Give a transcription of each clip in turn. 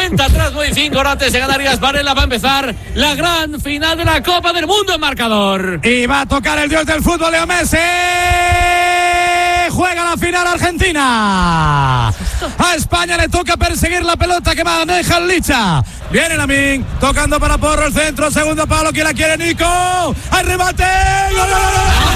Cuenta atrás, muy 5 horas antes de ganar Gas Varela. Va a empezar la gran final de la Copa del Mundo en marcador. Y va a tocar el dios del fútbol, Leo Messi. Juega la final Argentina. A España le toca perseguir la pelota que maneja el Licha. Viene Lamine, tocando para Porro el centro, segundo palo, que la quiere Nico. ¡Al remate! ¡Gol, gol,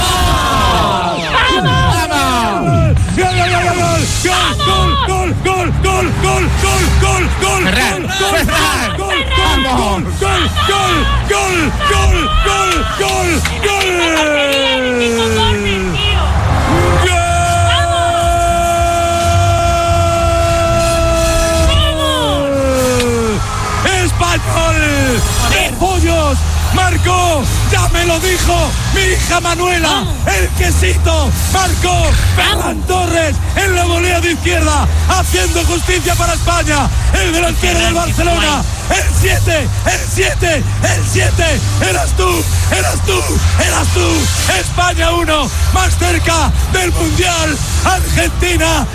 español de Pollos! Marcó, ya me lo dijo mi hija Manuela, el quesito, marcó Ferran Torres en la volea de izquierda, haciendo justicia para España, el delantero del Barcelona, el 7, eras tú, España 1, más cerca del Mundial, Argentina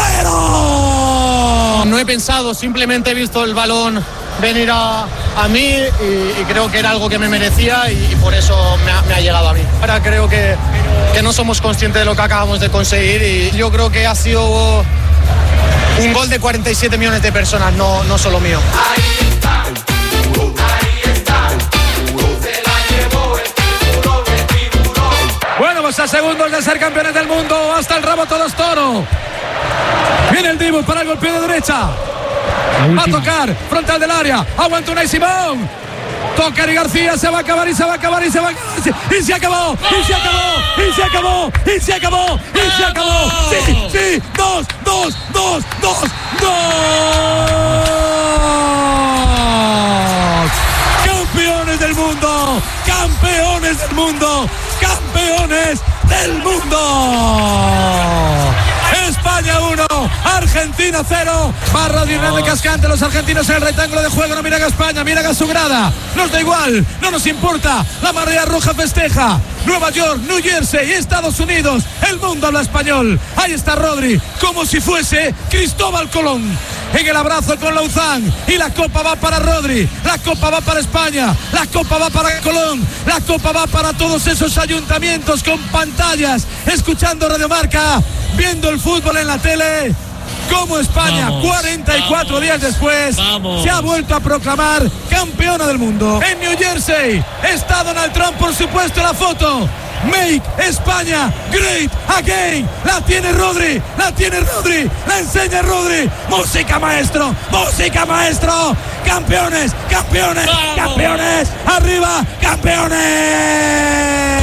0. No he pensado, simplemente he visto el balón venir a mí y creo que era algo que me merecía y por eso me ha llegado a mí. Ahora creo que no somos conscientes de lo que acabamos de conseguir y yo creo que ha sido un gol de 47 millones de personas, no solo mío. Ahí está, se la llevó el tiburón. Bueno, pues a segundos de ser campeones del mundo, hasta el rabo todos toro. Viene el Dibu para el golpe de derecha. Va a tocar, frontal del área. Aguanta Unai Simón. Toca Eric García, se va a acabar. Y se acabó. Sí, 2. Campeones del mundo. España 1, Argentina 0. Barra de Hernández Cascante, los argentinos en el rectángulo de juego. No miran a España, miran a su grada. Nos da igual, no nos importa. La marea roja festeja. Nueva York, New Jersey, Estados Unidos. El mundo habla español. Ahí está Rodri, como si fuese Cristóbal Colón. En el abrazo con Lauzán. Y la copa va para Rodri. La copa va para España. La copa va para Colón. La copa va para todos esos ayuntamientos con pantallas, escuchando Radio Marca, viendo el fútbol en la tele. Como España, 44 días después, se ha vuelto a proclamar campeona del mundo. En New Jersey está Donald Trump, por supuesto, la foto. Make España great again. La tiene Rodri, la enseña Rodri. Música maestro. Campeones. Arriba, campeones.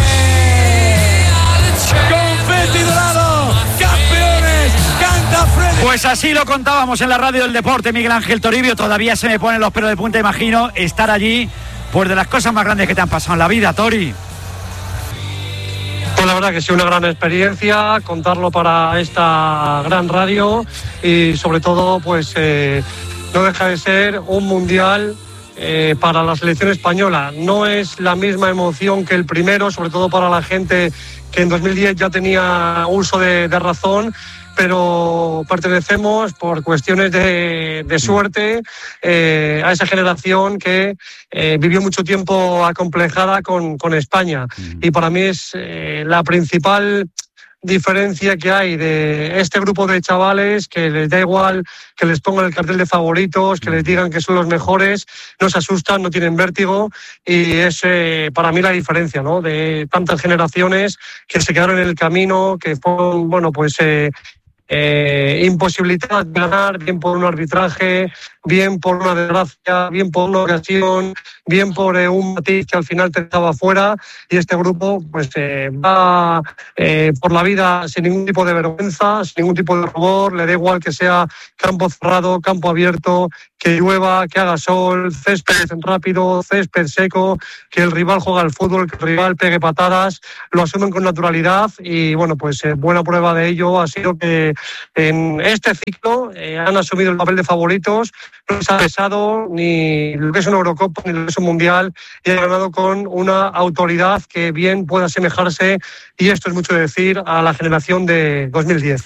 Confeti dorado. Campeones. Canta Freddy. Pues así lo contábamos en la radio del deporte, Miguel Ángel Toribio. Todavía se me ponen los pelos de punta, imagino estar allí, pues de las cosas más grandes que te han pasado en la vida, Tori. Pues la verdad que sí, una gran experiencia, contarlo para esta gran radio y sobre todo pues no deja de ser un mundial para la selección española. No es la misma emoción que el primero, sobre todo para la gente que en 2010 ya tenía uso de razón, pero pertenecemos por cuestiones de suerte a esa generación que vivió mucho tiempo acomplejada con España. Y para mí es la principal diferencia que hay de este grupo de chavales, que les da igual que les pongan el cartel de favoritos, que les digan que son los mejores, no se asustan, no tienen vértigo, y es para mí la diferencia, ¿no?, de tantas generaciones que se quedaron en el camino, que fueron, bueno, pues imposibilidad de ganar, bien por un arbitraje, bien por una desgracia, bien por una ocasión, bien por un matiz que al final te dejaba fuera, y este grupo pues va por la vida sin ningún tipo de vergüenza, sin ningún tipo de rubor, le da igual que sea campo cerrado, campo abierto, que llueva, que haga sol, césped rápido, césped seco, que el rival juega al fútbol, que el rival pegue patadas, lo asumen con naturalidad, y bueno, pues buena prueba de ello ha sido que en este ciclo han asumido el papel de favoritos, no les ha pesado ni lo que es una Eurocopa ni lo que es un Mundial, y han ganado con una autoridad que bien puede asemejarse, y esto es mucho decir, a la generación de 2010.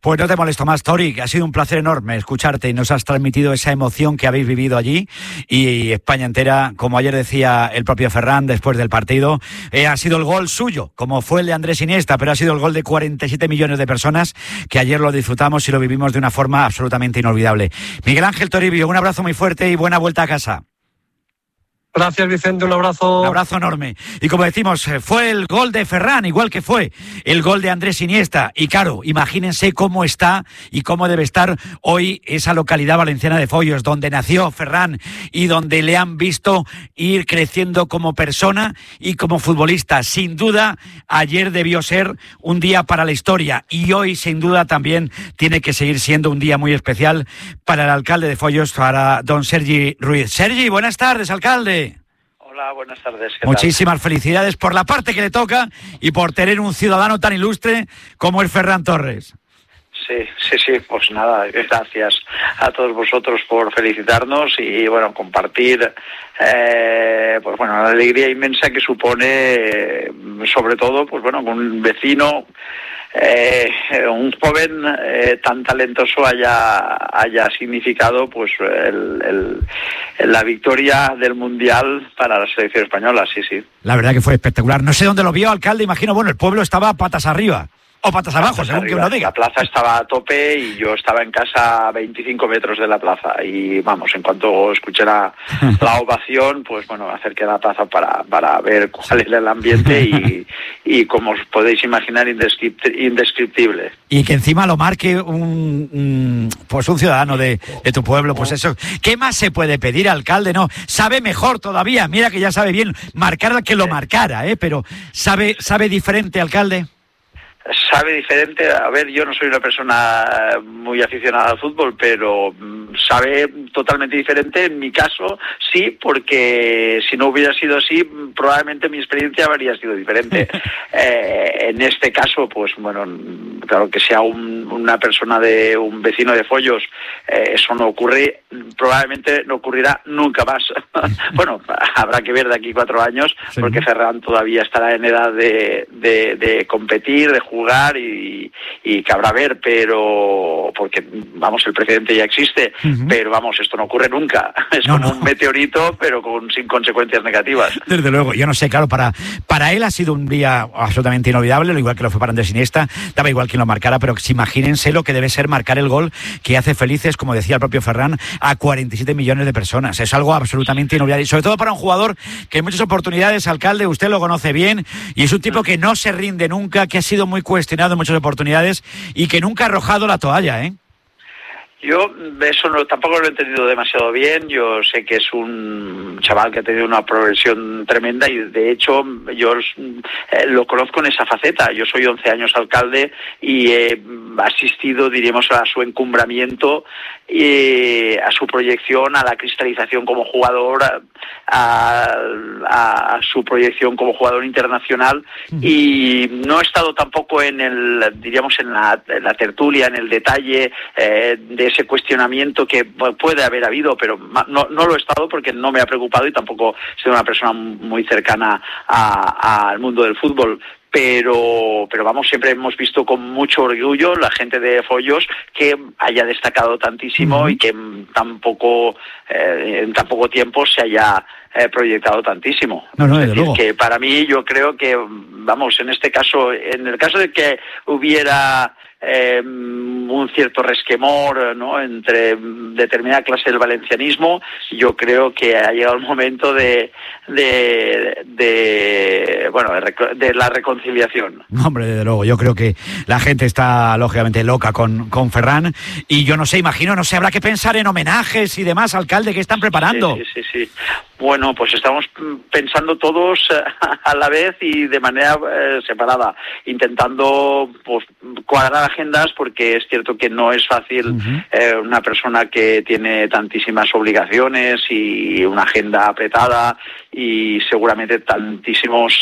Pues no te molesto más, Tori, ha sido un placer enorme escucharte y nos has transmitido esa emoción que habéis vivido allí y España entera, como ayer decía el propio Ferran después del partido, ha sido el gol suyo, como fue el de Andrés Iniesta, pero ha sido el gol de 47 millones de personas que ayer lo disfrutamos y lo vivimos de una forma absolutamente inolvidable. Miguel Ángel Toribio, un abrazo muy fuerte y buena vuelta a casa. Gracias, Vicente, un abrazo. Un abrazo enorme. Y como decimos, fue el gol de Ferran, igual que fue el gol de Andrés Iniesta. Y claro, imagínense cómo está y cómo debe estar hoy esa localidad valenciana de Foios, donde nació Ferran y donde le han visto ir creciendo como persona y como futbolista. Sin duda, ayer debió ser un día para la historia y hoy, sin duda, también tiene que seguir siendo un día muy especial para el alcalde de Foios, para don Sergi Ruiz. Sergi, buenas tardes, alcalde. Hola, buenas tardes. Muchísimas felicidades por la parte que le toca y por tener un ciudadano tan ilustre como es Ferran Torres. Sí, pues nada, gracias a todos vosotros por felicitarnos y bueno, compartir pues bueno, la alegría inmensa que supone sobre todo pues bueno, con un vecino, un joven tan talentoso haya significado pues la victoria del Mundial para la selección española, sí. La verdad que fue espectacular. No sé dónde lo vio, alcalde, imagino, bueno, el pueblo estaba patas arriba. O patas abajo, según que uno diga. La plaza estaba a tope y yo estaba en casa a 25 metros de la plaza. Y vamos, en cuanto escuché la ovación, pues bueno, acerqué a la plaza para ver cuál era el ambiente y como os podéis imaginar, indescriptible. Y que encima lo marque un ciudadano de tu pueblo, pues eso. ¿Qué más se puede pedir, alcalde? No, sabe mejor todavía. Mira que ya sabe bien marcar al que lo marcara, pero ¿sabe diferente, alcalde? Sabe diferente. A ver, yo no soy una persona muy aficionada al fútbol, pero sabe totalmente diferente. En mi caso, sí, porque si no hubiera sido así, probablemente mi experiencia habría sido diferente. En este caso, pues bueno, claro que sea una persona de un vecino de Foios, eso no ocurre, probablemente no ocurrirá nunca más. Bueno, habrá que ver de aquí 4 años, sí, porque Ferran todavía estará en edad de competir, de jugar y que habrá ver, pero porque vamos, el precedente ya existe, pero vamos, esto no ocurre nunca. Es como un meteorito, pero sin consecuencias negativas. Desde luego, yo no sé, claro, para él ha sido un día absolutamente inolvidable, lo igual que lo fue para Andrés Iniesta, daba igual quién lo marcara, pero imagínense lo que debe ser marcar el gol que hace felices, como decía el propio Ferran, a 47 millones de personas. Es algo absolutamente inolvidable, y sobre todo para un jugador que en muchas oportunidades, alcalde, usted lo conoce bien, y es un tipo que no se rinde nunca, que ha sido muy cuestionado en muchas oportunidades y que nunca ha arrojado la toalla, Yo eso tampoco lo he entendido demasiado bien. Yo sé que es un chaval que ha tenido una progresión tremenda y de hecho yo lo conozco en esa faceta. Yo soy 11 años alcalde y he asistido, diríamos, a su encumbramiento, a su proyección, a la cristalización como jugador, a su proyección como jugador internacional, y no he estado tampoco en la tertulia, en el detalle de ese cuestionamiento que puede haber habido, pero no lo he estado porque no me ha preocupado y tampoco he sido una persona muy cercana al mundo del fútbol. Pero vamos, siempre hemos visto con mucho orgullo la gente de Foios que haya destacado tantísimo y que en tan poco tiempo se haya proyectado tantísimo. No, es decir, que para mí, yo creo que, vamos, en este caso, en el caso de que hubiera un cierto resquemor, ¿no?, entre determinada clase del valencianismo, yo creo que ha llegado el momento de la reconciliación. Hombre, desde luego, yo creo que la gente está lógicamente loca con Ferran, y yo no sé, habrá que pensar en homenajes y demás, alcalde, ¿qué están preparando? Sí. Bueno, pues estamos pensando todos a la vez y de manera separada, intentando pues cuadrar agendas, porque es cierto que no es fácil una persona que tiene tantísimas obligaciones y una agenda apretada y seguramente tantísimos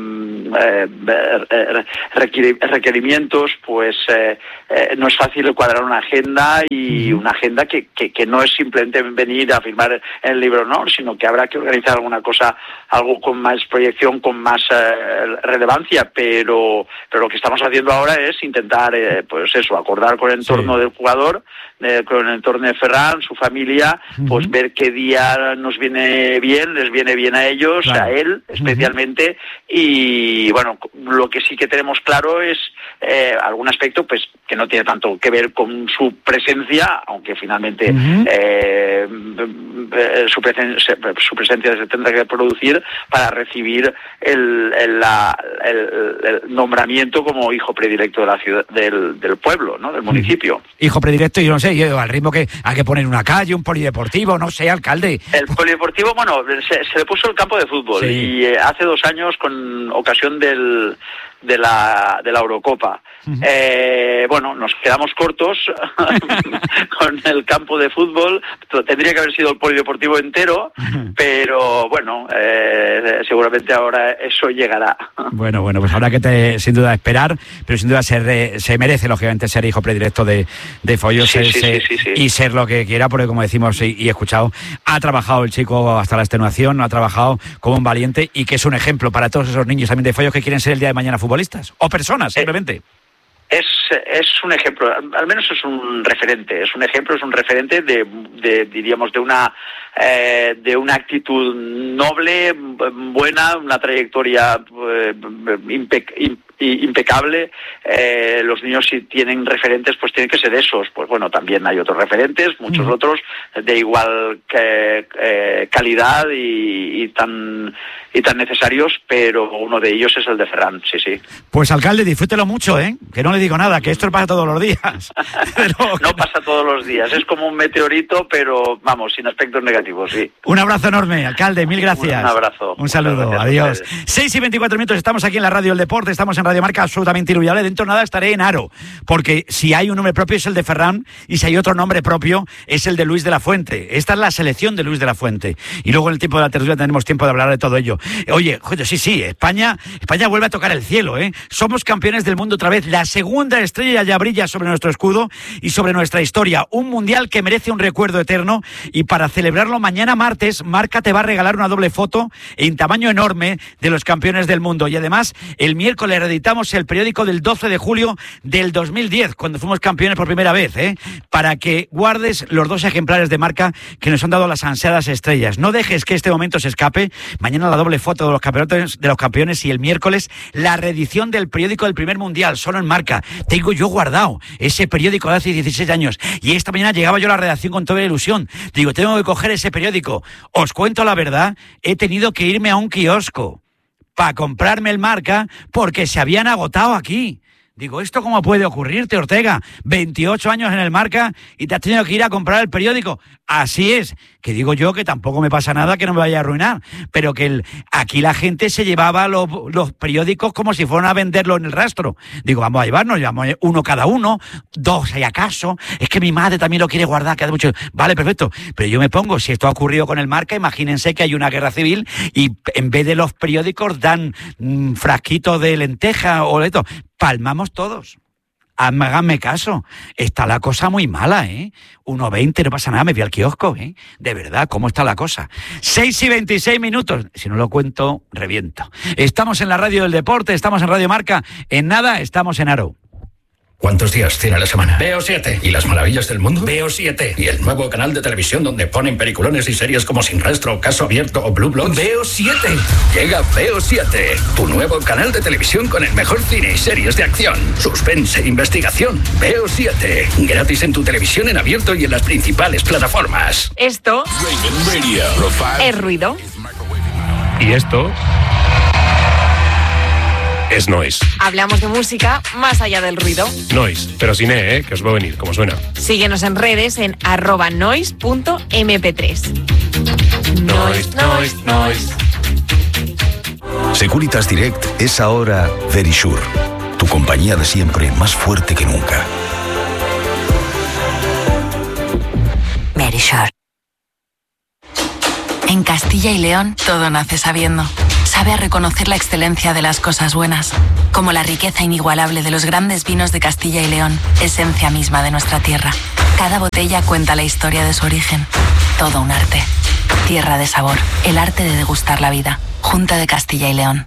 requerimientos, pues no es fácil cuadrar una agenda, y una agenda que no es simplemente venir a firmar en el libro, no, sino que habrá que organizar alguna cosa, algo con más proyección, con más relevancia, pero lo que estamos haciendo ahora es intentar, pues eso, acordar con el entorno del jugador, con el entorno de Ferran, su familia, pues ver qué día nos viene bien, les viene bien a ellos, a él especialmente, y bueno, lo que sí que tenemos claro es algún aspecto pues que no tiene tanto que ver con su presencia, aunque finalmente su presencia se tendrá que producir para recibir el nombramiento como hijo predilecto de la ciudad, del pueblo, ¿no? Del municipio. Hijo predilecto, yo no sé, al ritmo que hay que poner una calle, un polideportivo, no sé, alcalde. El polideportivo, bueno, se le puso el campo de fútbol, y hace 2 años, con ocasión de la Eurocopa. Bueno, nos quedamos cortos con el campo de fútbol. Tendría que haber sido el polideportivo entero, pero bueno, seguramente ahora eso llegará. Bueno, pues habrá que sin duda esperar, pero sin duda se merece lógicamente ser hijo predilecto de Foyos, y ser lo que quiera, porque como decimos y he escuchado, ha trabajado el chico hasta la extenuación, ha trabajado como un valiente, y que es un ejemplo para todos esos niños también de Foyos que quieren ser el día de mañana futbolistas o personas, simplemente. Es un ejemplo, al menos es un referente, diríamos, de una actitud noble, buena, una trayectoria impecable. Los niños, si tienen referentes, pues tienen que ser esos. Pues bueno, también hay otros referentes, muchos otros de igual calidad y tan necesarios, pero uno de ellos es el de Ferran, sí. Pues alcalde, disfrútelo mucho, que no le digo nada, que esto pasa todos los días. No pasa todos los días, es como un meteorito, pero vamos, sin aspectos negativos, sí. Un abrazo enorme, alcalde, mil gracias. Un abrazo. Un saludo, adiós. 6:24, estamos aquí en la Radio del Deporte, estamos en Radio Marca absolutamente inolvidable. Dentro de nada estaré en Aro, porque si hay un nombre propio es el de Ferran, y si hay otro nombre propio es el de Luis de la Fuente. Esta es la selección de Luis de la Fuente, y luego en el tiempo de la tertulia tenemos tiempo de hablar de todo ello. Oye, sí, España vuelve a tocar el cielo, Somos campeones del mundo otra vez, la segunda estrella ya brilla sobre nuestro escudo y sobre nuestra historia, un mundial que merece un recuerdo eterno, y para celebrarlo mañana martes, Marca te va a regalar una doble foto en tamaño enorme de los campeones del mundo, y además el miércoles reeditamos el periódico del 12 de julio del 2010, cuando fuimos campeones por primera vez, para que guardes los 2 ejemplares de Marca que nos han dado las ansiadas estrellas. No dejes que este momento se escape. Mañana la doble foto de los campeones, y el miércoles la reedición del periódico del primer mundial, solo en Marca. Tengo yo guardado ese periódico de hace 16 años, y esta mañana llegaba yo a la redacción con toda la ilusión. Digo, tengo que coger ese periódico. Os cuento la verdad, he tenido que irme a un kiosco para comprarme el Marca porque se habían agotado aquí. Digo, ¿esto cómo puede ocurrirte, Ortega? 28 años en el Marca y te has tenido que ir a comprar el periódico. Así es, que digo yo que tampoco me pasa nada, que no me vaya a arruinar, pero que aquí la gente se llevaba los periódicos como si fueran a venderlo en el rastro. Digo, vamos a llevarnos uno cada uno, 2 si acaso. Es que mi madre también lo quiere guardar, queda mucho. Vale, perfecto. Pero yo me pongo, si esto ha ocurrido con el Marca, imagínense que hay una guerra civil y en vez de los periódicos dan frasquitos de lenteja o de esto. Palmamos todos. Háganme caso. Está la cosa muy mala, 1,20, no pasa nada, me voy al kiosco, De verdad, ¿cómo está la cosa? 6:26. Si no lo cuento, reviento. Estamos en la Radio del Deporte, estamos en Radio Marca. En nada, estamos en Aro. ¿Cuántos días tiene la semana? Veo 7. ¿Y las maravillas del mundo? Veo 7. ¿Y el nuevo canal de televisión donde ponen peliculones y series como Sin Rastro, Caso Abierto o Blue Bloods? Veo 7. Llega Veo 7, tu nuevo canal de televisión con el mejor cine y series de acción, suspense e investigación. Veo 7, gratis en tu televisión en abierto y en las principales plataformas. Esto es ruido. Y esto es noise. Hablamos de música más allá del ruido. Noise, pero sin que os va a venir, como suena. Síguenos en redes en @noise.mp3. Noise. Securitas Direct es ahora Verisure, tu compañía de siempre más fuerte que nunca. Verisure. En Castilla y León todo nace sabiendo. Sabe a reconocer la excelencia de las cosas buenas, como la riqueza inigualable de los grandes vinos de Castilla y León, esencia misma de nuestra tierra. Cada botella cuenta la historia de su origen. Todo un arte. Tierra de sabor, el arte de degustar la vida. Junta de Castilla y León.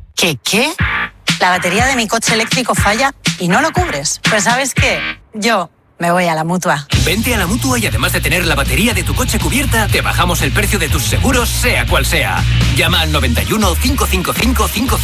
¿Qué? La batería de mi coche eléctrico falla y no lo cubres. Pues ¿sabes qué? Yo me voy a la Mutua. Vente a la Mutua y además de tener la batería de tu coche cubierta, te bajamos el precio de tus seguros, sea cual sea. Llama al 91 555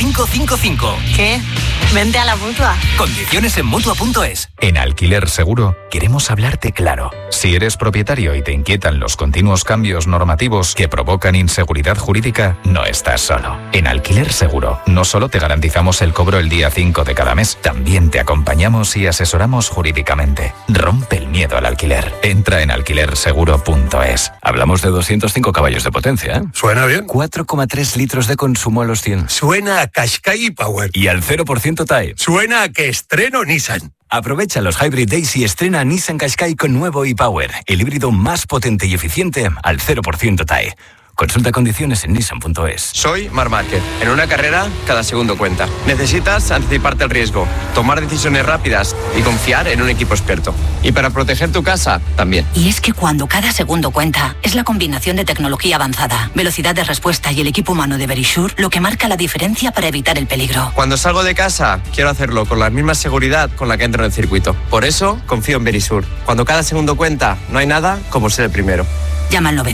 5555. ¿Qué? Vente a la Mutua. Condiciones en Mutua.es. En Alquiler Seguro queremos hablarte claro. Si eres propietario y te inquietan los continuos cambios normativos que provocan inseguridad jurídica, no estás solo. En Alquiler Seguro no solo te garantizamos el cobro el día 5 de cada mes, también te acompañamos y asesoramos jurídicamente. Rompe el miedo al alquiler. Entra en alquilerseguro.es. Hablamos de 205 caballos de potencia, ¿eh? Suena bien. 4,3 litros de consumo a los 100. Suena a Qashqai Power. Y al 0% TAE. Suena a que estreno Nissan. Aprovecha los Hybrid Days y estrena Nissan Qashqai con nuevo e-Power, el híbrido más potente y eficiente al 0% TAE. Consulta condiciones en Nissan.es. Soy Marc Márquez. En una carrera, cada segundo cuenta. Necesitas anticiparte al riesgo, tomar decisiones rápidas y confiar en un equipo experto. Y para proteger tu casa, también. Y es que cuando cada segundo cuenta, es la combinación de tecnología avanzada, velocidad de respuesta y el equipo humano de Verisure lo que marca la diferencia para evitar el peligro. Cuando salgo de casa, quiero hacerlo con la misma seguridad con la que entro en el circuito. Por eso, confío en Verisure. Cuando cada segundo cuenta, no hay nada como ser el primero. Llama al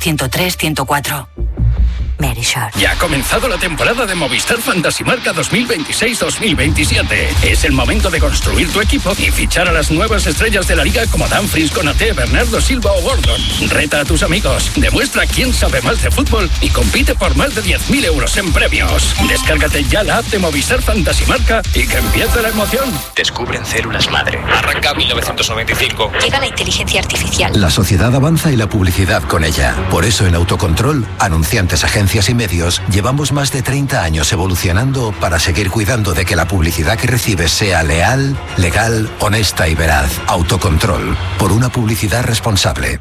900-103-104. Verisure. Ya ha comenzado la temporada de Movistar Fantasy Marca 2026-2027. Es el momento de construir tu equipo y fichar a las nuevas estrellas de la liga como Dumfries, Konaté, Bernardo Silva o Gordon. Reta a tus amigos, demuestra quién sabe más de fútbol y compite por más de 10.000 euros en premios. Descárgate ya la app de Movistar Fantasy Marca y que empiece la emoción. Descubren células madre. Arranca 1995. Llega la inteligencia artificial. La sociedad avanza y la publicidad con ella. Por eso en Autocontrol, anunciantes, agencias y medios, llevamos más de 30 años evolucionando para seguir cuidando de que la publicidad que recibes sea leal, legal, honesta y veraz. Autocontrol, por una publicidad responsable.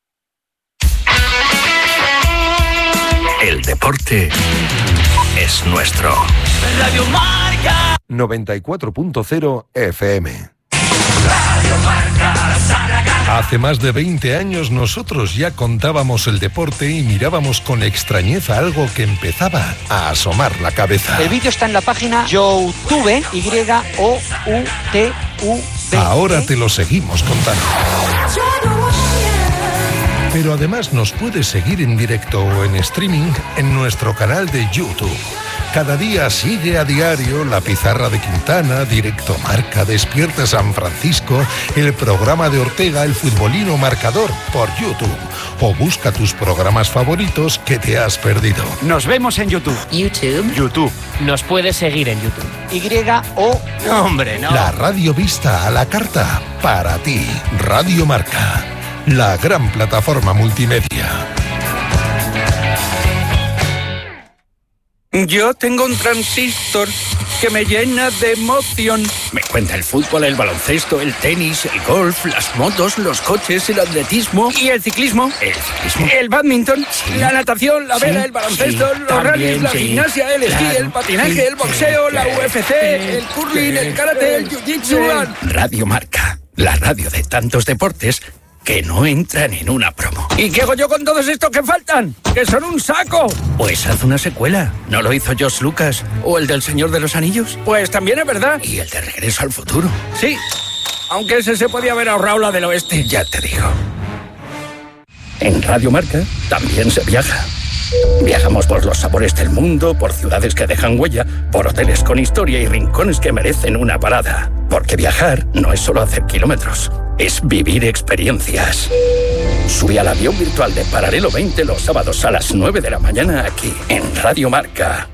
El deporte es nuestro. Radio Marca 94.0 FM. Radio Marca Zaragoza. Hace más de 20 años nosotros ya contábamos el deporte y mirábamos con extrañeza algo que empezaba a asomar la cabeza. El vídeo está en la página YouTube, YOUTV. Ahora te lo seguimos contando. Pero además nos puedes seguir en directo o en streaming en nuestro canal de YouTube. Cada día sigue a diario La Pizarra de Quintana, Directo Marca, Despierta San Francisco, el programa de Ortega, El Futbolino Marcador, por YouTube. O busca tus programas favoritos que te has perdido. Nos vemos en YouTube. YouTube. Nos puedes seguir en YouTube. ¡Hombre, no! La radio vista a la carta, para ti. Radio Marca, la gran plataforma multimedia. Yo tengo un transistor que me llena de emoción. Me cuenta el fútbol, el baloncesto, el tenis, el golf, las motos, los coches, el atletismo. ¿Y el ciclismo? ¿El ciclismo? El badminton, la natación, la vela, el baloncesto, los también, rallies, la gimnasia, el esquí, el patinaje, el boxeo, la UFC, el curling, el karate, el jiu-jitsu. Radio Marca, la radio de tantos deportes que no entran en una promo. ¿Y qué hago yo con todos estos que faltan? ¡Que son un saco! Pues haz una secuela. ¿No lo hizo George Lucas? ¿O el del Señor de los Anillos? Pues también es verdad. ¿Y el de Regreso al Futuro? Sí, aunque ese se podía haber ahorrado la del oeste. Ya te digo. En Radio Marca también se viaja. Viajamos por los sabores del mundo, por ciudades que dejan huella, por hoteles con historia y rincones que merecen una parada. Porque viajar no es solo hacer kilómetros, es vivir experiencias. Sube al avión virtual de Paralelo 20 los sábados a las 9 de la mañana aquí, en Radio Marca.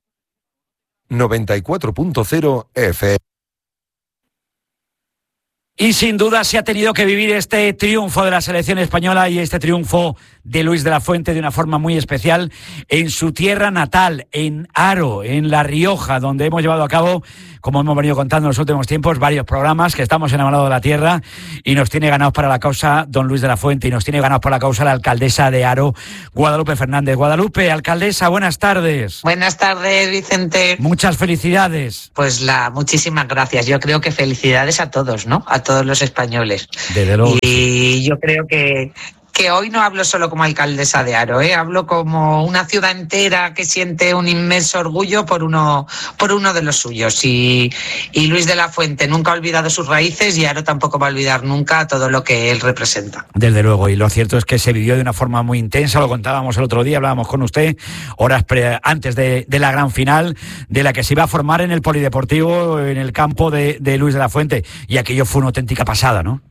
94.0 FM. Y sin duda se ha tenido que vivir este triunfo de la selección española y este triunfo de Luis de la Fuente de una forma muy especial en su tierra natal, en Haro, en La Rioja, donde hemos llevado a cabo, como hemos venido contando en los últimos tiempos, varios programas, que estamos enamorados de la tierra y nos tiene ganados para la causa don Luis de la Fuente y nos tiene ganados por la causa la alcaldesa de Haro, Guadalupe Fernández. Guadalupe, alcaldesa, buenas tardes. Buenas tardes, Vicente. Muchas felicidades. Pues muchísimas gracias. Yo creo que felicidades a todos, ¿no? A todos los españoles. Desde luego. Y yo creo que hoy no hablo solo como alcaldesa de Haro, hablo como una ciudad entera que siente un inmenso orgullo por uno de los suyos. Y Luis de la Fuente nunca ha olvidado sus raíces y Haro tampoco va a olvidar nunca todo lo que él representa. Desde luego, y lo cierto es que se vivió de una forma muy intensa, lo contábamos el otro día, hablábamos con usted horas antes de la gran final, de la que se iba a formar en el Polideportivo, en el campo de Luis de la Fuente, y aquello fue una auténtica pasada, ¿no?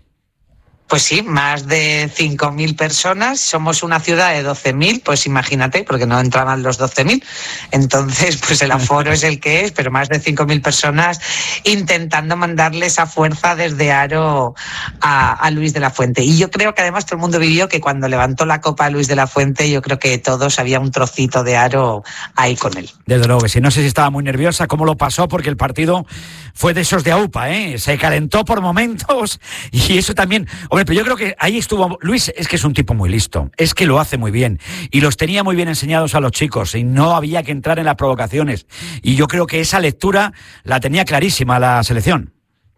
Pues sí, más de 5.000 personas. Somos una ciudad de 12.000, pues imagínate, porque no entraban los 12.000. Entonces, pues el aforo es el que es, pero más de 5.000 personas intentando mandarle esa fuerza desde Haro a Luis de la Fuente. Y yo creo que además todo el mundo vivió que cuando levantó la copa a Luis de la Fuente, yo creo que todos había un trocito de Haro ahí con él. Desde luego que sí. No sé si estaba muy nerviosa, cómo lo pasó, porque el partido fue de esos de AUPA, se calentó por momentos y eso también... Hombre, pero yo creo que ahí estuvo... Luis es que es un tipo muy listo, es que lo hace muy bien y los tenía muy bien enseñados a los chicos y no había que entrar en las provocaciones. Y yo creo que esa lectura la tenía clarísima la selección.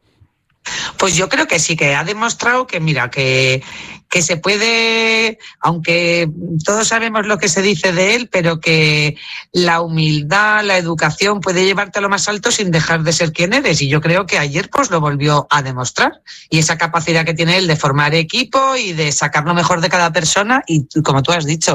Pues yo creo que sí, que ha demostrado que, mira, que se puede, aunque todos sabemos lo que se dice de él, pero que la humildad, la educación puede llevarte a lo más alto sin dejar de ser quien eres. Y yo creo que ayer pues lo volvió a demostrar. Y esa capacidad que tiene él de formar equipo y de sacar lo mejor de cada persona. Y como tú has dicho,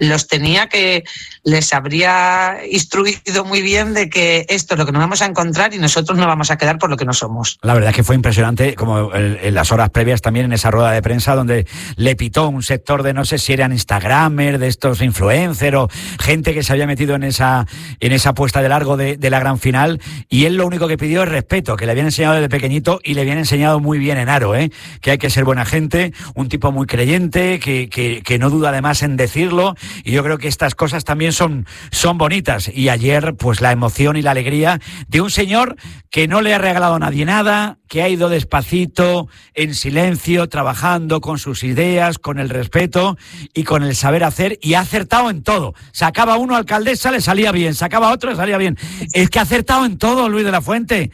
les habría instruido muy bien de que esto es lo que nos vamos a encontrar y nosotros no vamos a quedar por lo que no somos. La verdad es que fue impresionante, como en las horas previas también en esa rueda de prensa donde le pitó un sector de, no sé si eran instagramers, de estos influencers o gente que se había metido en esa puesta de largo de la gran final, y él lo único que pidió es respeto, que le habían enseñado desde pequeñito y le habían enseñado muy bien en Haro, que hay que ser buena gente, un tipo muy creyente, que no duda además en decirlo, y yo creo que estas cosas también son bonitas. Y ayer pues la emoción y la alegría de un señor que no le ha regalado a nadie nada, que ha ido despacito, en silencio, trabajando con sus ideas, con el respeto y con el saber hacer, y ha acertado en todo. Sacaba uno alcaldesa, le salía bien, sacaba otro, le salía bien. Es que ha acertado en todo Luis de la Fuente.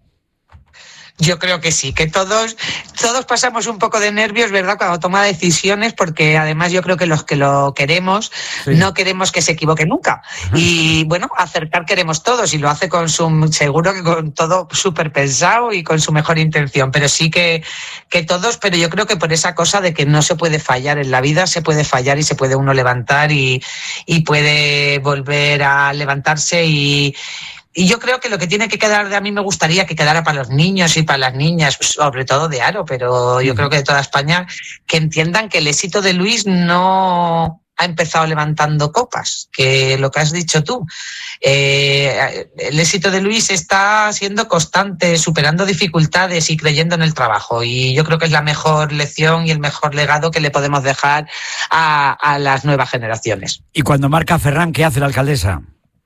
Yo creo que sí, que todos pasamos un poco de nervios, ¿verdad?, cuando toma decisiones, porque además yo creo que los que lo queremos, no queremos que se equivoque nunca. Y bueno, acertar queremos todos, y lo hace seguro que con todo súper pensado y con su mejor intención, pero sí que todos, pero yo creo que por esa cosa de que no se puede fallar en la vida, se puede fallar y se puede uno levantar y puede volver a levantarse y yo creo que lo que tiene que quedar, a mí me gustaría que quedara para los niños y para las niñas, sobre todo de Haro, pero yo creo que de toda España, que entiendan que el éxito de Luis no ha empezado levantando copas, que lo que has dicho tú. El éxito de Luis está siendo constante, superando dificultades y creyendo en el trabajo. Y yo creo que es la mejor lección y el mejor legado que le podemos dejar a las nuevas generaciones. Y cuando marca Ferran, ¿qué hace la alcaldesa?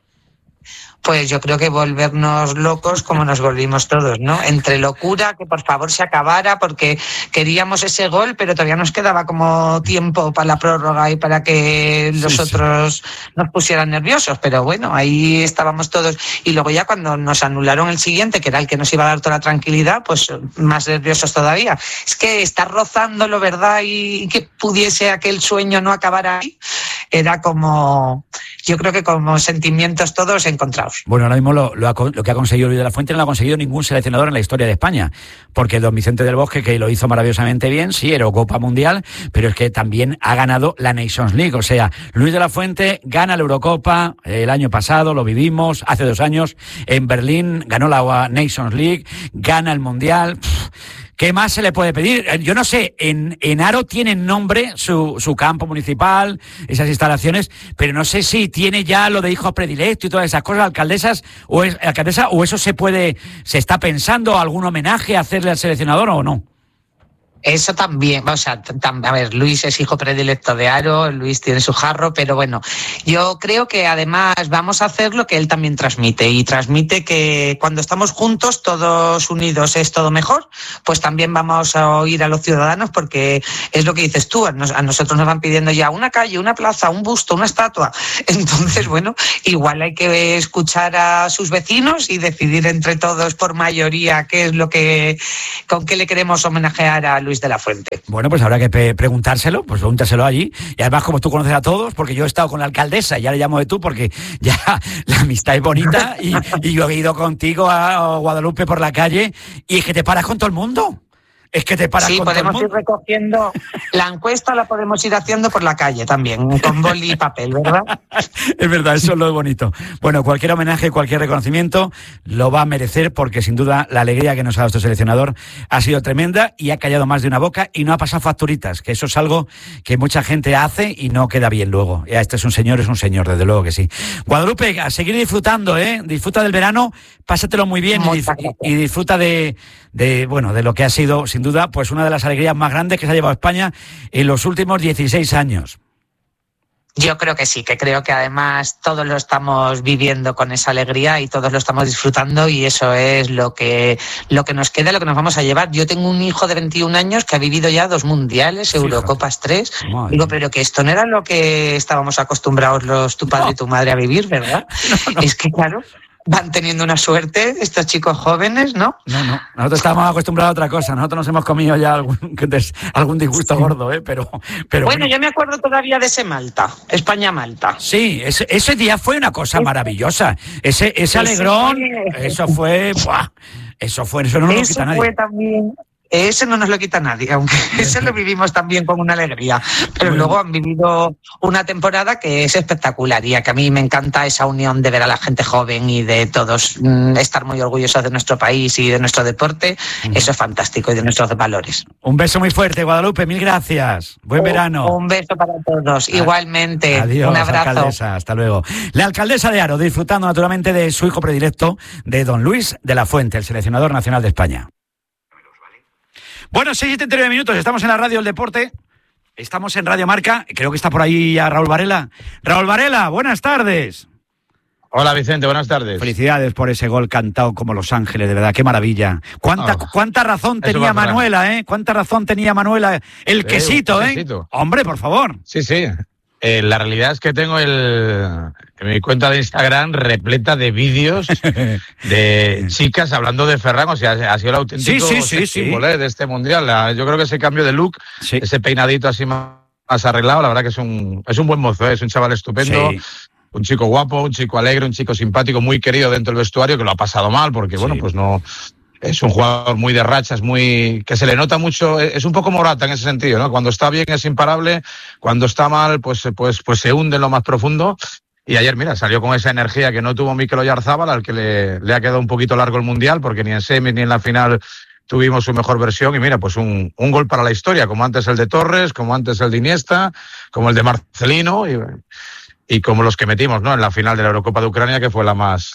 Pues yo creo que volvernos locos como nos volvimos todos, ¿no? Entre locura, que por favor se acabara, porque queríamos ese gol, pero todavía nos quedaba como tiempo para la prórroga y para que los otros nos pusieran nerviosos, pero bueno, ahí estábamos todos. Y luego ya cuando nos anularon el siguiente, que era el que nos iba a dar toda la tranquilidad, pues más nerviosos todavía. Es que estar rozándolo, ¿verdad? Y que pudiese aquel sueño no acabar ahí, era como... Yo creo que como sentimientos todos encontrados. Bueno, ahora mismo lo que ha conseguido Luis de la Fuente no lo ha conseguido ningún seleccionador en la historia de España, porque don Vicente del Bosque, que lo hizo maravillosamente bien, sí, Eurocopa Mundial, pero es que también ha ganado la Nations League. O sea, Luis de la Fuente gana la Eurocopa el año pasado, lo vivimos, hace 2 años, en Berlín, ganó la Nations League, gana el Mundial... ¿Qué más se le puede pedir? Yo no sé, en Aro tiene nombre su campo municipal, esas instalaciones, pero no sé si tiene ya lo de hijo predilecto y todas esas cosas, alcaldesa, o eso se está pensando, algún homenaje a hacerle al seleccionador o no. Eso también, o sea, a ver, Luis es hijo predilecto de Aro, Luis tiene su jarro, pero bueno, yo creo que además vamos a hacer lo que él también transmite, y transmite que cuando estamos juntos, todos unidos es todo mejor, pues también vamos a oír a los ciudadanos, porque es lo que dices tú, a nosotros nos van pidiendo ya una calle, una plaza, un busto, una estatua, entonces bueno, igual hay que escuchar a sus vecinos y decidir entre todos por mayoría qué es lo que, con qué le queremos homenajear a Luis de la Fuente. Bueno, pues habrá que preguntárselo, pues pregúntaselo allí. Y además, como tú conoces a todos, porque yo he estado con la alcaldesa, ya le llamo de tú, porque ya la amistad es bonita, y yo he ido contigo a Guadalupe por la calle, y es que te paras con todo el mundo. Es que te paras con todo el mundo. Sí, podemos ir recogiendo la encuesta, la podemos ir haciendo por la calle también, con boli y papel, ¿verdad? Es verdad, eso es lo bonito. Bueno, cualquier homenaje, cualquier reconocimiento lo va a merecer, porque sin duda la alegría que nos ha dado este seleccionador ha sido tremenda, y ha callado más de una boca y no ha pasado facturitas, que eso es algo que mucha gente hace y no queda bien luego. Ya, este es un señor, desde luego que sí. Guadalupe, a seguir disfrutando, disfruta del verano, pásatelo muy bien y disfruta de lo que ha sido, sin duda, pues una de las alegrías más grandes que se ha llevado España en los últimos 16 años. Yo creo que sí, que creo que además todos lo estamos viviendo con esa alegría y todos lo estamos disfrutando, y eso es lo que nos queda, lo que nos vamos a llevar. Yo tengo un hijo de 21 años que ha vivido ya 2 mundiales, Eurocopas 3. Digo, pero que esto no era lo que estábamos acostumbrados tu padre y tu madre a vivir, ¿verdad? No. Es que claro, van teniendo una suerte estos chicos jóvenes, ¿no? No. Nosotros estábamos acostumbrados a otra cosa. Nosotros nos hemos comido ya algún disgusto gordo, pero bueno, yo me acuerdo todavía de ese Malta, España-Malta. Sí, ese día fue una cosa maravillosa. Ese alegrón, eso fue... ¡buah! Eso no nos lo quita nadie. Fue también... Ese no nos lo quita nadie, aunque ese lo vivimos también con una alegría. Pero luego han vivido una temporada que es espectacular, y a que a mí me encanta esa unión de ver a la gente joven y de todos estar muy orgullosos de nuestro país y de nuestro deporte. Eso es fantástico, y de nuestros valores. Un beso muy fuerte, Guadalupe, mil gracias. Buen verano. Un beso para todos, igualmente. Adiós, un abrazo. Alcaldesa, hasta luego. La alcaldesa de Aro, disfrutando naturalmente de su hijo predilecto, de don Luis de la Fuente, el seleccionador nacional de España. Bueno, 6:39 minutos, estamos en la radio del deporte, estamos en Radio Marca, creo que está por ahí ya Raúl Varela. Raúl Varela, buenas tardes. Hola Vicente, buenas tardes. Felicidades por ese gol cantado como Los Ángeles, de verdad, qué maravilla. ¿Cuánta razón tenía Manuela, eh? ¿Cuánta razón tenía Manuela? El quesito, Hombre, por favor. Sí. La realidad es que tengo mi cuenta de Instagram repleta de vídeos de chicas hablando de Ferran, o sea, ha sido el auténtico símbolo de este mundial. Yo creo que ese cambio de look, ese peinadito así más arreglado, la verdad que es un buen mozo, es un chaval estupendo. Sí. Un chico guapo, un chico alegre, un chico simpático, muy querido dentro del vestuario, que lo ha pasado mal, porque bueno, pues no... Es un jugador muy de rachas, que se le nota mucho, es un poco Morata en ese sentido, ¿no? Cuando está bien es imparable, cuando está mal, pues se hunde en lo más profundo. Y ayer, mira, salió con esa energía que no tuvo Mikel Oyarzabal, al que le ha quedado un poquito largo el Mundial, porque ni en semis ni en la final tuvimos su mejor versión. Y mira, pues un gol para la historia, como antes el de Torres, como antes el de Iniesta, como el de Marcelino, y como los que metimos, ¿no? En la final de la Eurocopa de Ucrania, que fue la más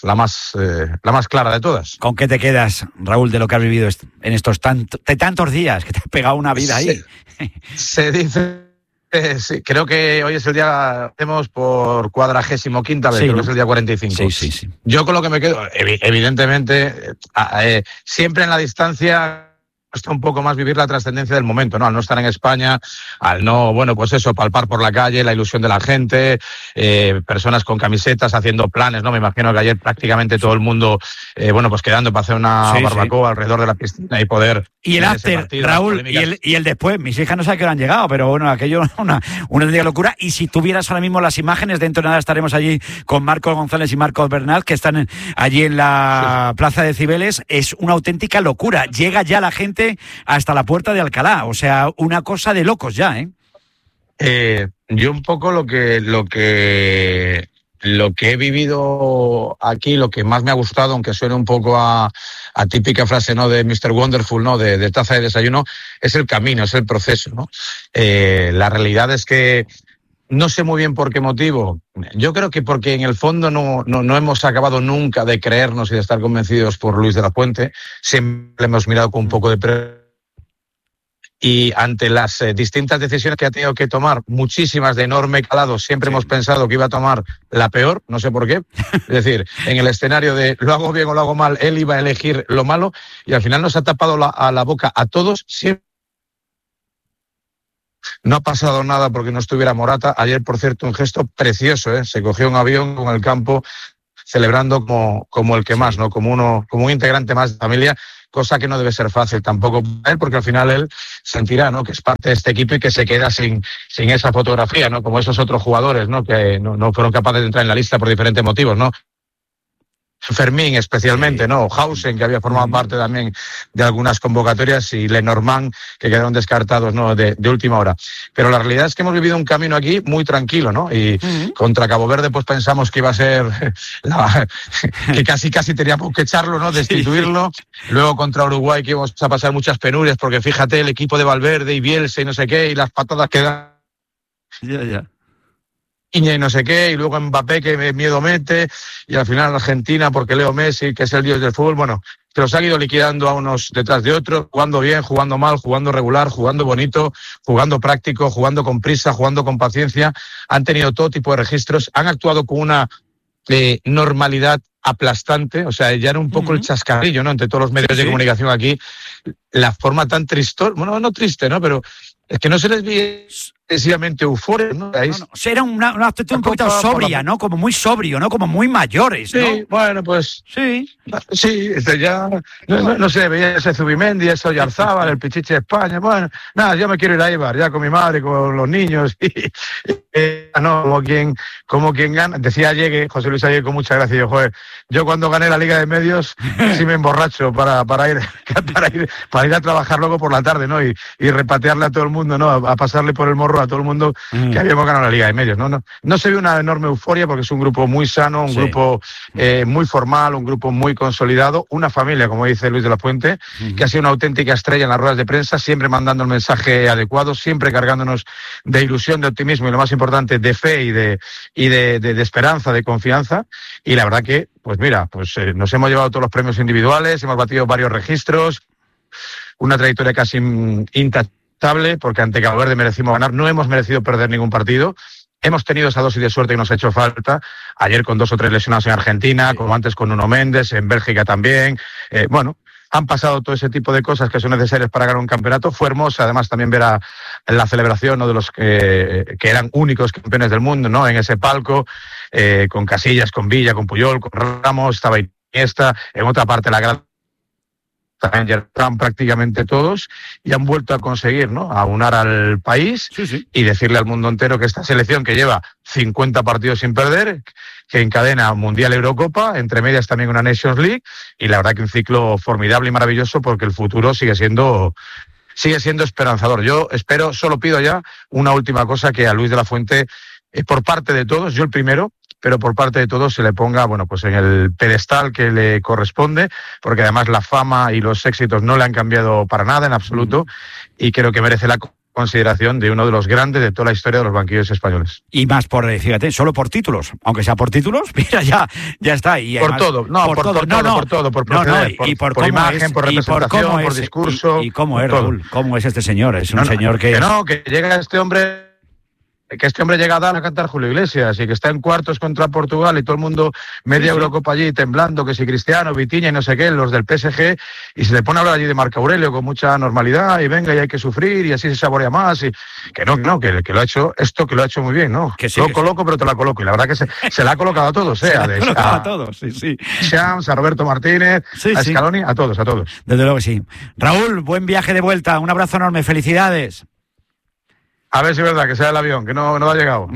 clara de todas. ¿Con qué te quedas, Raúl, de lo que has vivido en estos tantos días, que te has pegado una vida ahí? Se dice, sí, creo que hoy es el día, hacemos por 45ª vez, creo que es el día 45. Sí. Yo con lo que me quedo, evidentemente, siempre en la distancia... Cuesta un poco más vivir la trascendencia del momento, ¿no? Al no estar en España, al no, palpar por la calle, la ilusión de la gente, personas con camisetas haciendo planes, ¿no? Me imagino que ayer prácticamente todo el mundo, pues quedando para hacer una barbacoa alrededor de la piscina y poder... Y el after, Raúl, y el después. Mis hijas no saben a qué hora han llegado, pero bueno, aquello una locura. Y si tuvieras ahora mismo las imágenes, dentro de nada estaremos allí con Marcos González y Marcos Bernal, que están allí en la Plaza de Cibeles. Es una auténtica locura. Llega ya la gente hasta la puerta de Alcalá, o sea, una cosa de locos ya, Yo un poco lo que lo que he vivido aquí, lo que más me ha gustado, aunque suene un poco a típica frase, ¿no?, de Mr. Wonderful, ¿no?, de taza de desayuno, es el camino, es el proceso, ¿no? La realidad es que no sé muy bien por qué motivo. Yo creo que porque en el fondo no hemos acabado nunca de creernos y de estar convencidos por Luis de la Fuente. Siempre hemos mirado con un poco de y ante las distintas decisiones que ha tenido que tomar, muchísimas de enorme calado, siempre hemos pensado que iba a tomar la peor, no sé por qué. Es decir, en el escenario de lo hago bien o lo hago mal, él iba a elegir lo malo y al final nos ha tapado la boca a todos. Siempre. No ha pasado nada porque no estuviera Morata. Ayer, por cierto, un gesto precioso, se cogió un avión con el campo celebrando como el que más, ¿no? Como un integrante más de familia. Cosa que no debe ser fácil tampoco para él, porque al final él sentirá, ¿no?, que es parte de este equipo y que se queda sin esa fotografía, ¿no?, como esos otros jugadores, ¿no?, que no fueron capaces de entrar en la lista por diferentes motivos, ¿no? Fermín especialmente, ¿no? Hausen, que había formado parte también de algunas convocatorias, y Lenormand, que quedaron descartados, ¿no?, de última hora. Pero la realidad es que hemos vivido un camino aquí muy tranquilo, ¿no? Y contra Cabo Verde pues pensamos que iba a ser que casi teníamos que echarlo, ¿no?, destituirlo. Luego contra Uruguay que íbamos a pasar muchas penurias, porque fíjate, el equipo de Valverde y Bielsa y no sé qué, y las patadas que dan. Ya. Y no sé qué, y luego Mbappé que miedo mete, y al final Argentina porque Leo Messi, que es el dios del fútbol. Bueno, se los han ido liquidando a unos detrás de otros, jugando bien, jugando mal, jugando regular, jugando bonito, jugando práctico, jugando con prisa, jugando con paciencia. Han tenido todo tipo de registros, han actuado con una normalidad aplastante, o sea, ya era un poco el chascarrillo, ¿no?, entre todos los medios de comunicación aquí, la forma tan triste, bueno, no triste, ¿no?, pero es que no se les ve excesivamente eufórico, ¿no? O sea, era una actitud un poquito sobria, ¿no? Como muy sobrio, ¿no? Como muy mayores, ¿no? Sí, bueno, pues... Sí, ya... No sé, veía ese Zubimendi, ese Oyarzábal, el Pichichi de España, bueno, nada, yo me quiero ir a Eibar, ya con mi madre, con los niños, no, como quien gana. Decía Llegue, José Luis ayer con mucha gracia, yo cuando gané la Liga de Medios, sí me emborracho para ir a trabajar luego por la tarde, ¿no? Y repatearle a todo el mundo, ¿no? A pasarle por el morro a todo el mundo que habíamos ganado la Liga de Medios. No se ve una enorme euforia porque es un grupo muy sano, un grupo muy formal, un grupo muy consolidado, una familia, como dice Luis de la Fuente, que ha sido una auténtica estrella en las ruedas de prensa, siempre mandando el mensaje adecuado, siempre cargándonos de ilusión, de optimismo y lo más importante, de fe y de esperanza, de confianza. Y la verdad que, pues mira, nos hemos llevado todos los premios individuales, hemos batido varios registros, una trayectoria casi intachable, porque ante Cabo Verde merecimos ganar, no hemos merecido perder ningún partido. Hemos tenido esa dosis de suerte que nos ha hecho falta. Ayer con 2 o 3 lesionados en Argentina, como antes con Nuno Méndez, en Bélgica también. Han pasado todo ese tipo de cosas que son necesarias para ganar un campeonato. Fue hermosa, además, también ver la celebración, ¿no?, de los que eran únicos campeones del mundo, ¿no?, en ese palco, con Casillas, con Villa, con Puyol, con Ramos, estaba Iniesta, en otra parte la gran también están prácticamente todos, y han vuelto a conseguir, ¿no?, aunar al país y decirle al mundo entero que esta selección, que lleva 50 partidos sin perder, que encadena Mundial, Eurocopa, entre medias también una Nations League, y la verdad que un ciclo formidable y maravilloso, porque el futuro sigue siendo esperanzador. Yo espero, solo pido ya una última cosa, que a Luis de la Fuente, por parte de todos, yo el primero, pero por parte de todos se le ponga, bueno, pues en el pedestal que le corresponde, porque además la fama y los éxitos no le han cambiado para nada en absoluto, y creo que merece la consideración de uno de los grandes de toda la historia de los banquillos españoles. Y más fíjate, solo por títulos, aunque sea por títulos, mira, ya está. Y además, por todo, por proceder, por imagen, por representación, por discurso. ¿Y cómo es, Raúl? ¿Cómo es este señor? Es un señor que llega este hombre... Que este hombre llega a dar a cantar Julio Iglesias y que está en cuartos contra Portugal y todo el mundo media Eurocopa allí temblando, que si Cristiano, Vitinha y no sé qué, los del PSG, y se le pone a hablar allí de Marco Aurelio con mucha normalidad, y venga, y hay que sufrir, y así se saborea más, y que que lo ha hecho, que lo ha hecho muy bien, ¿no? Que sí, loco, pero te la coloco, y la verdad que se la ha colocado a todos, a todos, sí. Shams, a Roberto Martínez, a Scaloni, a todos. Desde luego que sí. Raúl, buen viaje de vuelta, un abrazo enorme, felicidades. A ver si es verdad que sea el avión, que no ha llegado.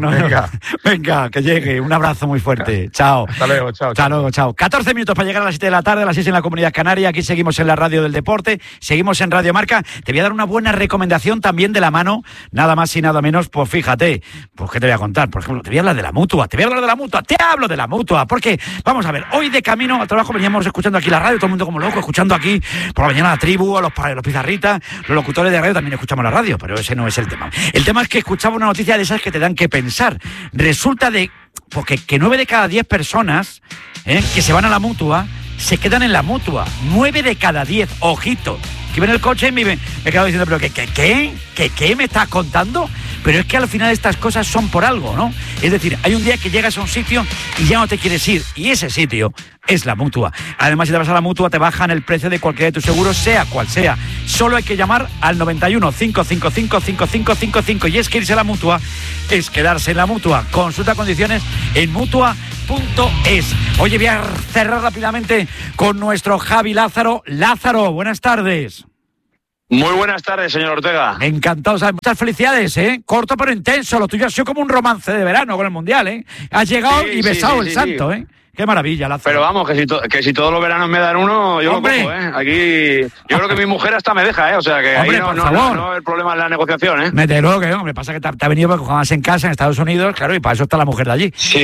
Venga, que llegue. Un abrazo muy fuerte. Chao. Hasta luego, chao. Hasta luego, chao. 14 minutos para llegar a las 7 de la tarde, a las 6 en la Comunidad Canaria. Aquí seguimos en la radio del deporte, seguimos en Radio Marca. Te voy a dar una buena recomendación también de la mano, nada más y nada menos, pues fíjate, pues ¿qué te voy a contar? Por ejemplo, te voy a hablar de la Mutua, te hablo de la Mutua, porque, vamos a ver, hoy de camino al trabajo veníamos escuchando aquí la radio, todo el mundo como loco, escuchando aquí por la mañana la tribu, a los pizarritas, los locutores de radio también escuchamos la radio, pero ese no es el tema. El tema es que escuchaba una noticia de esas que te dan que pensar. Resulta que 9 de cada 10 personas que se van a la Mutua se quedan en la Mutua. 9 de cada 10, ojito. Que ven el coche y me quedo diciendo, pero ¿qué me estás contando? Pero es que al final estas cosas son por algo, ¿no? Es decir, hay un día que llegas a un sitio y ya no te quieres ir, y ese sitio es la Mutua. Además, si te vas a la Mutua, te bajan el precio de cualquiera de tus seguros, sea cual sea. Solo hay que llamar al 91 555 5555, y es que irse a la Mutua es quedarse en la Mutua. Consulta condiciones en mutua.es. Oye, voy a cerrar rápidamente con nuestro Javi Lázaro. Lázaro, buenas tardes. Muy buenas tardes, señor Ortega. Encantado, ¿sabes? Muchas felicidades, ¿eh? Corto pero intenso. Lo tuyo ha sido como un romance de verano con el Mundial, ¿eh? Has llegado y besado el santo, ¿eh? Qué maravilla, Lázaro. Pero vamos, que si todos los veranos me dan uno, yo ¡hombre! Lo cojo, ¿eh? Aquí, yo creo que mi mujer hasta me deja, ¿eh? O sea, que ¡hombre, ahí no el problema es la negociación, ¿eh? Desde luego que, hombre, pasa que te ha venido porque jugabas en casa en Estados Unidos, claro, y para eso está la mujer de allí. Sí.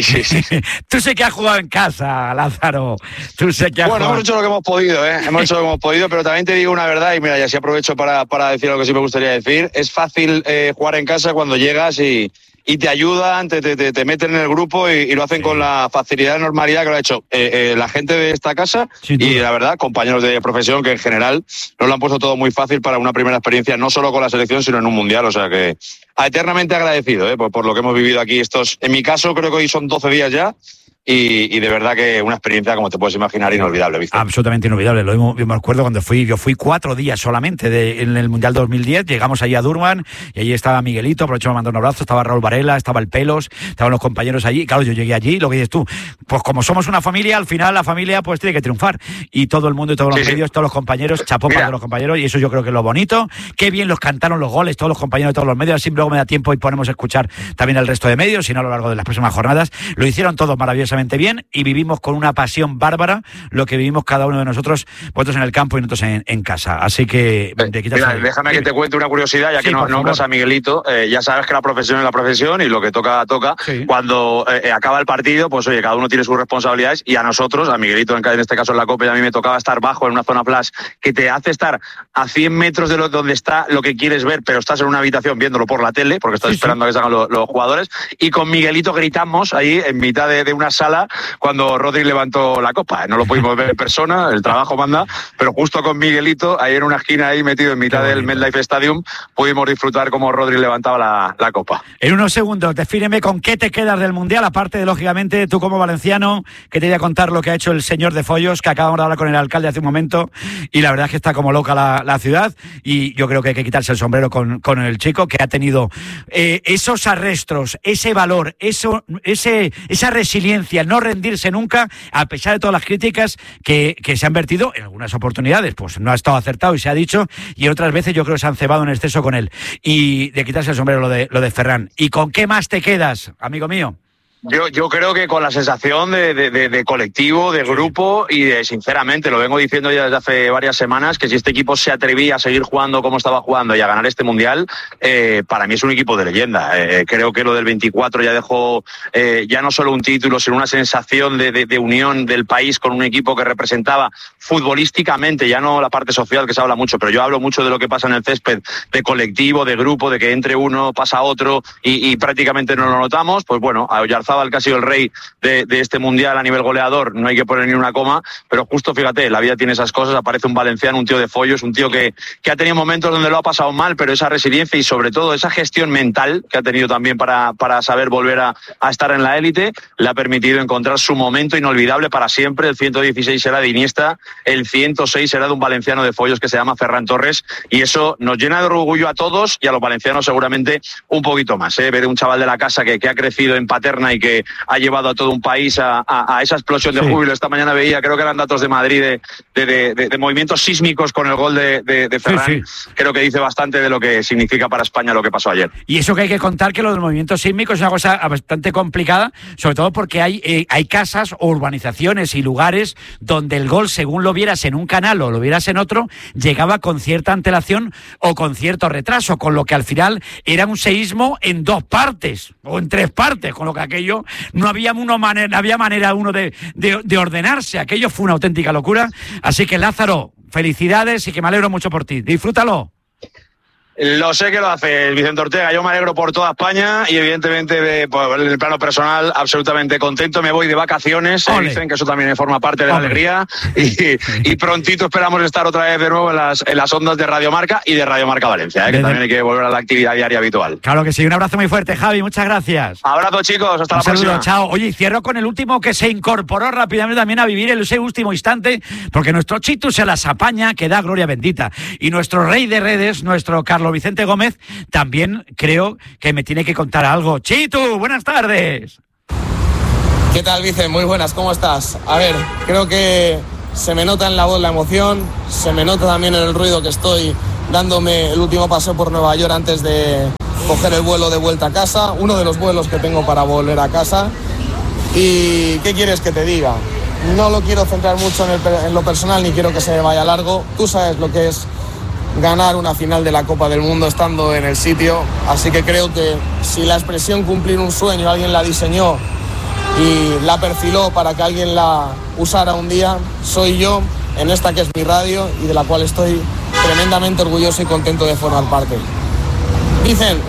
Tú sé que has jugado en casa, Lázaro. Tú sé que has jugado. Hemos hecho lo que hemos podido, ¿eh? Hemos hecho lo que hemos podido, pero también te digo una verdad, y mira, ya sí aprovecho para decir lo que sí me gustaría decir. Es fácil jugar en casa cuando llegas y te ayudan, te meten en el grupo y lo hacen con la facilidad y normalidad que lo ha hecho la gente de esta casa y la verdad, compañeros de profesión que en general nos lo han puesto todo muy fácil para una primera experiencia, no solo con la selección, sino en un mundial. O sea que eternamente agradecido por lo que hemos vivido aquí estos, en mi caso creo que hoy son 12 días ya. Y de verdad que una experiencia, como te puedes imaginar, inolvidable, ¿viste? Absolutamente inolvidable. Yo me acuerdo cuando yo fui 4 días solamente en el Mundial 2010, llegamos allí a Durban y allí estaba Miguelito, aprovecho para mandar un abrazo, estaba Raúl Varela, estaba el Pelos, estaban los compañeros allí. Claro, yo llegué allí, lo que dices tú, pues como somos una familia, al final la familia pues tiene que triunfar. Y todo el mundo y todos los medios, todos los compañeros, chapó para los compañeros, y eso yo creo que es lo bonito. Qué bien los cantaron los goles, todos los compañeros de todos los medios, así luego me da tiempo y ponemos a escuchar también el resto de medios, sino a lo largo de las próximas jornadas. Lo hicieron todos maravillosamente bien y vivimos con una pasión bárbara lo que vivimos cada uno de nosotros, vosotros en el campo y nosotros en casa. Así que déjame que te cuente una curiosidad, ya que nombras a Miguelito. Ya sabes que la profesión es la profesión y lo que toca. Sí. Cuando acaba el partido, pues oye, cada uno tiene sus responsabilidades, y a nosotros, a Miguelito en este caso en la Copa, y a mí me tocaba estar bajo en una zona flash que te hace estar a 100 metros de donde está lo que quieres ver, pero estás en una habitación viéndolo por la tele porque estás esperando a que salgan los jugadores, y con Miguelito gritamos ahí en mitad de una sala cuando Rodri levantó la copa. No lo pudimos ver en persona, el trabajo manda, pero justo con Miguelito ahí en una esquina ahí metido en mitad del MetLife Stadium pudimos disfrutar como Rodri levantaba la copa. En unos segundos, defíneme con qué te quedas del Mundial, aparte de, lógicamente, tú como valenciano, que te voy a contar lo que ha hecho el señor de Follos, que acabamos de hablar con el alcalde hace un momento, y la verdad es que está como loca la ciudad, y yo creo que hay que quitarse el sombrero con el chico, que ha tenido esos arrestos, ese valor, esa resiliencia, no rendirse nunca, a pesar de todas las críticas que se han vertido en algunas oportunidades, pues no ha estado acertado y se ha dicho, y en otras veces yo creo que se han cebado en exceso con él. Y de quitarse el sombrero lo de Ferran. ¿Y con qué más te quedas, amigo mío? Yo creo que con la sensación de colectivo, de grupo, y sinceramente, lo vengo diciendo ya desde hace varias semanas, que si este equipo se atrevía a seguir jugando como estaba jugando y a ganar este Mundial, para mí es un equipo de leyenda. Creo que lo del 24 ya dejó ya no solo un título, sino una sensación de unión del país con un equipo que representaba futbolísticamente, ya no la parte social que se habla mucho, pero yo hablo mucho de lo que pasa en el césped, de colectivo, de grupo, de que entre uno pasa otro y prácticamente no lo notamos. Pues bueno, a Oyarzábal, que ha sido el rey de este Mundial a nivel goleador, no hay que poner ni una coma, pero justo fíjate, la vida tiene esas cosas, aparece un valenciano, un tío de Follos, un tío que ha tenido momentos donde lo ha pasado mal, pero esa resiliencia y sobre todo esa gestión mental que ha tenido también para saber volver a estar en la élite, le ha permitido encontrar su momento inolvidable para siempre. El 116 será de Iniesta, el 106 será de un valenciano de Follos que se llama Ferran Torres, y eso nos llena de orgullo a todos y a los valencianos seguramente un poquito más, ver un chaval de la casa que ha crecido en Paterna y y que ha llevado a todo un país a esa explosión de júbilo. Esta mañana veía, creo que eran datos de Madrid, de movimientos sísmicos con el gol de Ferran. Creo que dice bastante de lo que significa para España lo que pasó ayer. Y eso que hay que contar, que lo del movimiento sísmico es una cosa bastante complicada, sobre todo porque hay casas o urbanizaciones y lugares donde el gol, según lo vieras en un canal o lo vieras en otro, llegaba con cierta antelación o con cierto retraso, con lo que al final era un seísmo en 2 partes o en 3 partes, con lo que aquello no había manera uno de ordenarse. Aquello fue una auténtica locura. Así que, Lázaro, felicidades y que me alegro mucho por ti. Disfrútalo. Lo sé que lo hace Vicente Ortega, yo me alegro por toda España y evidentemente en el plano personal absolutamente contento, me voy de vacaciones, dicen que eso también forma parte de la alegría y prontito esperamos estar otra vez de nuevo en las ondas de Radio Marca y de Radio Marca Valencia, que también hay que volver a la actividad diaria habitual. Claro que sí, un abrazo muy fuerte, Javi, muchas gracias. Abrazo, chicos, hasta la próxima. Saludo, chao. Oye, y cierro con el último que se incorporó rápidamente también a vivir ese último instante, porque nuestro Chitu se las apaña, que da gloria bendita, y nuestro rey de redes, nuestro Carlos Vicente Gómez, también creo que me tiene que contar algo. Chitu, buenas tardes. ¿Qué tal, Vicente? Muy buenas, ¿cómo estás? A ver, creo que se me nota en la voz la emoción, se me nota también en el ruido que estoy dándome el último paseo por Nueva York antes de coger el vuelo de vuelta a casa, uno de los vuelos que tengo para volver a casa. ¿Y qué quieres que te diga? No lo quiero centrar mucho en lo personal, ni quiero que se me vaya largo. Tú sabes lo que es ganar una final de la Copa del Mundo estando en el sitio, así que creo que si la expresión cumplir un sueño alguien la diseñó y la perfiló para que alguien la usara un día, soy yo en esta que es mi radio y de la cual estoy tremendamente orgulloso y contento de formar parte. Dicen,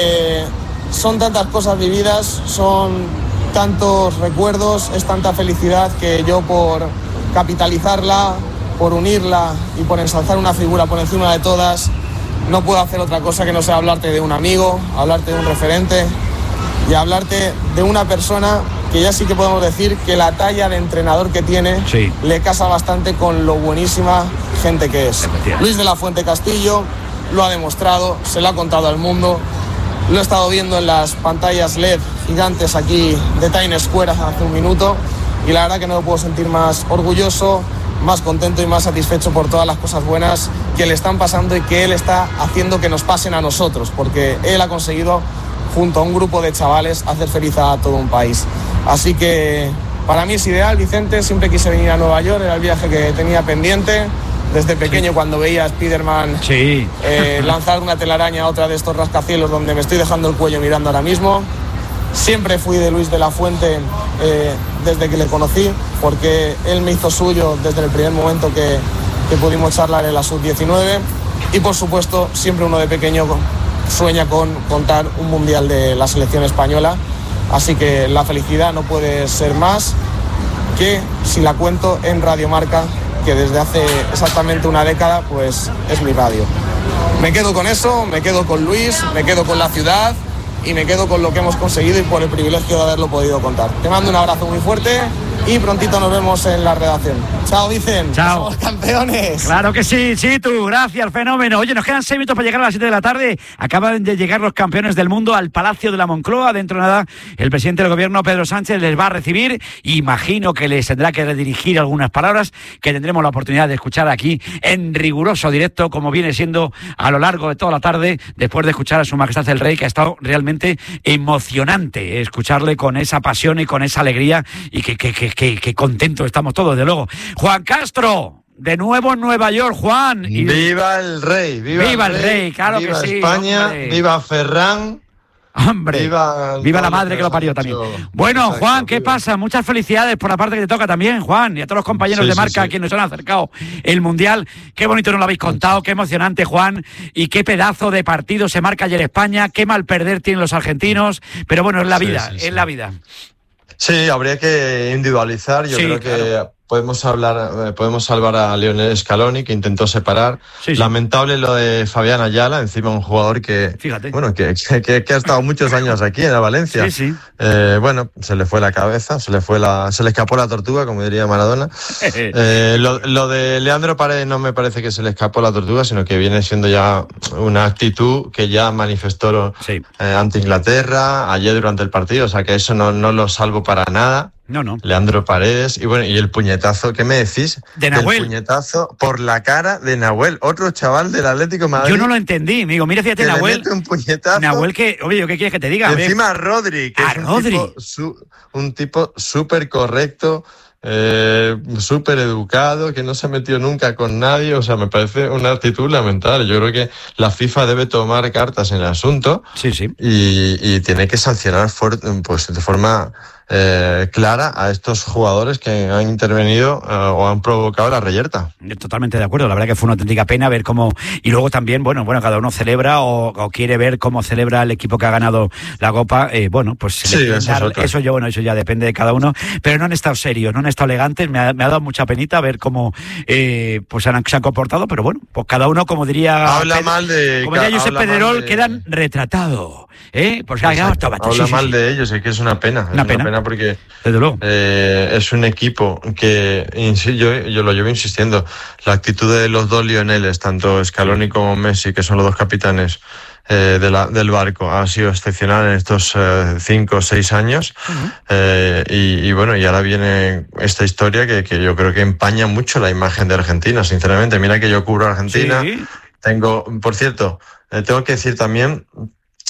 son tantas cosas vividas, son tantos recuerdos, es tanta felicidad que yo por capitalizarla, por unirla y por ensalzar una figura por encima de todas, no puedo hacer otra cosa que no sea hablarte de un amigo, hablarte de un referente y hablarte de una persona que ya sí que podemos decir que la talla de entrenador que tiene le casa bastante con lo buenísima gente que es. Luis de la Fuente Castillo lo ha demostrado, se lo ha contado al mundo, lo he estado viendo en las pantallas LED gigantes aquí de Times Square hace un minuto y la verdad que no me puedo sentir más orgulloso, más contento y más satisfecho por todas las cosas buenas que le están pasando y que él está haciendo que nos pasen a nosotros, porque él ha conseguido, junto a un grupo de chavales, hacer feliz a todo un país. Así que para mí es ideal, Vicente, siempre quise venir a Nueva York, era el viaje que tenía pendiente, desde pequeño cuando veía a Spiderman lanzar una telaraña a otra de estos rascacielos donde me estoy dejando el cuello mirando ahora mismo. Siempre fui de Luis de la Fuente desde que le conocí, porque él me hizo suyo desde el primer momento que pudimos charlar en la Sub-19 y por supuesto siempre uno de pequeño sueña con contar un mundial de la selección española, así que la felicidad no puede ser más que si la cuento en Radio Marca, que desde hace exactamente una década pues es mi radio. Me quedo con eso, me quedo con Luis, me quedo con la ciudad y me quedo con lo que hemos conseguido y por el privilegio de haberlo podido contar. Te mando un abrazo muy fuerte y prontito nos vemos en la redacción. Chao, Vicen. Chao. Somos campeones. Claro que sí, tú. Gracias, fenómeno. Oye, nos quedan 6 minutos para llegar a las 7 de la tarde. Acaban de llegar los campeones del mundo al Palacio de la Moncloa. Dentro de nada, el presidente del gobierno, Pedro Sánchez, les va a recibir. Imagino que les tendrá que redirigir algunas palabras que tendremos la oportunidad de escuchar aquí en riguroso directo, como viene siendo a lo largo de toda la tarde, después de escuchar a Su Majestad el Rey, que ha estado realmente emocionante escucharle con esa pasión y con esa alegría y que contentos estamos todos, de luego. Juan Castro, de nuevo en Nueva York, Juan. Viva el Rey, viva el Rey, claro viva que sí. España, hombre. viva Ferran. Hombre, viva la madre que lo parió también. Bueno, exacto, Juan, ¿qué pasa? Muchas felicidades por la parte que te toca también, Juan, y a todos los compañeros de marca a quienes nos han acercado el Mundial. Qué bonito nos lo habéis contado, qué emocionante, Juan, y qué pedazo de partido se marca ayer España, qué mal perder tienen los argentinos, pero bueno, es la vida, es la vida. Sí, habría que individualizar, yo creo que podemos salvar a Lionel Scaloni, que intentó separar. Sí. Lamentable lo de Fabián Ayala, encima un jugador que, fíjate, bueno, que ha estado muchos años aquí en la Valencia. Sí. Bueno, se le fue la cabeza, se le escapó la tortuga, como diría Maradona. Lo de Leandro Paredes no me parece que se le escapó la tortuga, sino que viene siendo ya una actitud que ya manifestó ante Inglaterra ayer durante el partido, o sea que eso no lo salvo para nada. No. Leandro Paredes, y bueno, y el puñetazo, ¿qué me decís? De Nahuel. El puñetazo por la cara de Nahuel, otro chaval del Atlético de Madrid. Yo no lo entendí, amigo. Mira, fíjate, Nahuel. Le mete un puñetazo. Nahuel, ¿qué quieres que te diga? Y encima a Rodri, que es un tipo súper correcto, súper educado, que no se ha metido nunca con nadie. O sea, me parece una actitud lamentable. Yo creo que la FIFA debe tomar cartas en el asunto. Sí. Y tiene que sancionar pues de forma clara a estos jugadores que han intervenido o han provocado la reyerta. Totalmente de acuerdo, la verdad que fue una auténtica pena ver cómo, y luego también, bueno, cada uno celebra o quiere ver cómo celebra el equipo que ha ganado la Copa, pues sí, eso ya depende de cada uno, pero no han estado serios, no han estado elegantes, me ha dado mucha penita ver cómo pues se han comportado, pero bueno, pues cada uno, como diría Josep Pedrerol, quedan retratados. Pues habla mal de ellos, es que es una pena. Una pena porque es un equipo que, yo lo llevo insistiendo, la actitud de los dos Lioneles, tanto Scaloni como Messi, que son los dos capitanes del barco, ha sido excepcional en estos 5 o 6 años. Y bueno, y ahora viene esta historia que yo creo que empaña mucho la imagen de Argentina, sinceramente. Mira que yo cubro a Argentina. Por cierto, tengo que decir también